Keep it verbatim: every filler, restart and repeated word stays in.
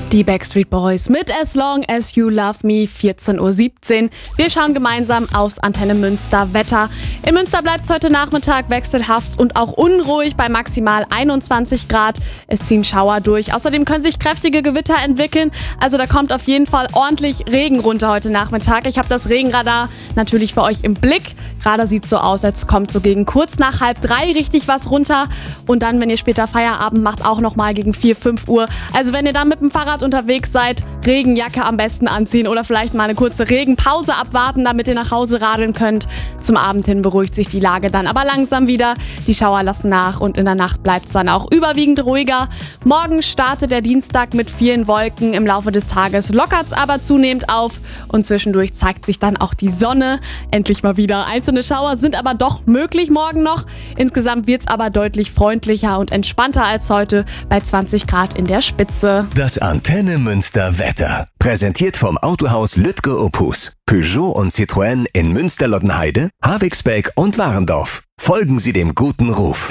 Die Backstreet Boys mit As Long As You Love Me, vierzehn Uhr siebzehn. Wir schauen gemeinsam aufs Antenne Münster Wetter. In Münster bleibt es heute Nachmittag wechselhaft und auch unruhig bei maximal einundzwanzig Grad. Es ziehen Schauer durch. Außerdem können sich kräftige Gewitter entwickeln. Also da kommt auf jeden Fall ordentlich Regen runter heute Nachmittag. Ich habe das Regenradar natürlich für euch im Blick. Gerade sieht es so aus, als kommt so gegen kurz nach halb drei richtig was runter. Und dann, wenn ihr später Feierabend macht, auch nochmal gegen vier, fünf Uhr. Also wenn ihr dann mit dem Fahrrad unterwegs seid, Regenjacke am besten anziehen oder vielleicht mal eine kurze Regenpause abwarten, damit ihr nach Hause radeln könnt. Zum Abend hin beruhigt sich die Lage dann aber langsam wieder. Die Schauer lassen nach und in der Nacht bleibt es dann auch überwiegend ruhiger. Morgen startet der Dienstag mit vielen Wolken. Im Laufe des Tages lockert es aber zunehmend auf und zwischendurch zeigt sich dann auch die Sonne. Endlich mal wieder. Einzelne Schauer sind aber doch möglich morgen noch. Insgesamt wird es aber deutlich freundlicher und entspannter als heute bei zwanzig Grad in der Spitze. Das Antenne Münster Wetter. Präsentiert vom Autohaus Lütke Opus. Peugeot und Citroën in Münster-Lottenheide, Havixbeck und Warendorf. Folgen Sie dem guten Ruf.